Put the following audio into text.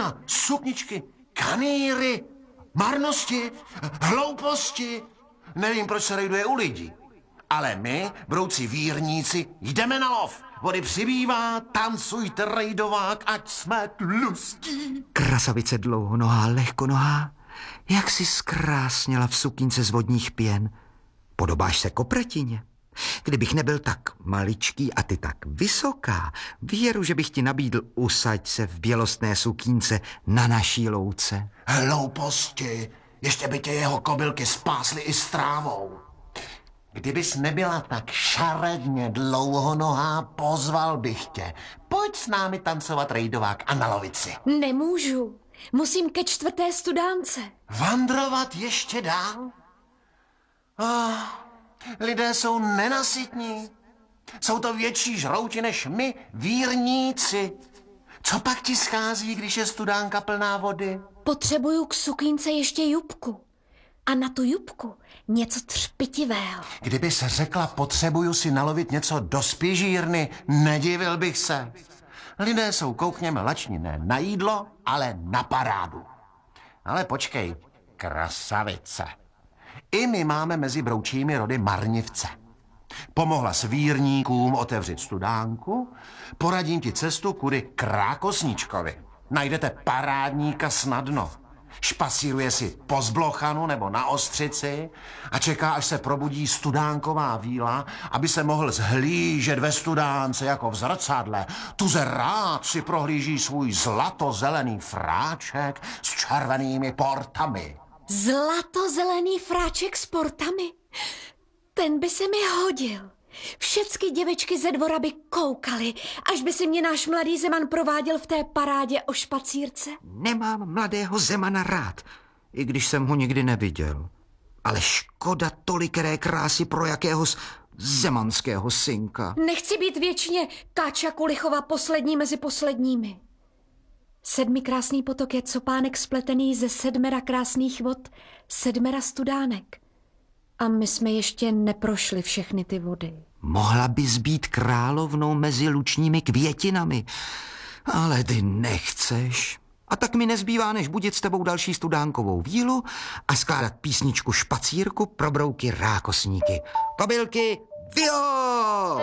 Vina, sukničky, kanýry, marnosti, hlouposti. Nevím, proč se rejduje u lidí. Ale my, brouci vírníci, jdeme na lov. Vody přibývá, tancujte rejdovák, ať jsme tlustí. Krasavice dlouhonohá, lehkonohá, jak si zkrásněla v sukínce z vodních pěn. Podobáš se kopretině. Kdybych nebyl tak maličký a ty tak vysoká, věru, že bych ti nabídl, usaď se v bělostné sukínce na naší louce. Hlouposti, ještě by tě jeho kobylky spásly i s trávou. Kdybys nebyla tak šaredně dlouhonohá, pozval bych tě. Pojď s námi tancovat rejdovák a na lovici. Nemůžu. Musím ke 4. studánce. Vandrovat ještě dál? Lidé jsou nenasytní. Jsou to větší žrouti než my, vírníci. Co pak ti schází, když je studánka plná vody? Potřebuju k sukínce ještě jupku. A na tu jupku něco třpitivého. Kdyby se řekla, potřebuju si nalovit něco do spižírny, nedivil bych se. Lidé jsou, koukněme, lační ne na jídlo, ale na parádu. Ale počkej, krasavice. I my máme mezi broučími rody marnivce. Pomohla svírníkům otevřít studánku, poradím ti cestu kudy k rákosníčkovi. Najdete parádníka snadno. Špasíruje si po zblochanu nebo na ostřici a čeká, až se probudí studánková víla, aby se mohl zhlížet ve studánce jako v zrcadle. Tuze rád si prohlíží svůj zlatozelený fráček s červenými portami. Zlatozelený fráček s portami? Ten by se mi hodil. Všecky děvečky ze dvora by koukaly, až by si mě náš mladý Zeman prováděl v té parádě o špacírce. Nemám mladého Zemana rád, i když jsem ho nikdy neviděl. Ale škoda tolikeré krásy pro jakéhos zemanského synka. Nechci být věčně Káča Kulichova poslední mezi posledními. 7 krásný potok je copánek spletený ze 7 krásných vod, 7 studánek. A my jsme ještě neprošli všechny ty vody. Mohla bys být královnou mezi lučními květinami, ale ty nechceš. A tak mi nezbývá, než budit s tebou další studánkovou vílu a skládat písničku špacírku pro brouky rákosníky. Kobylky, vio!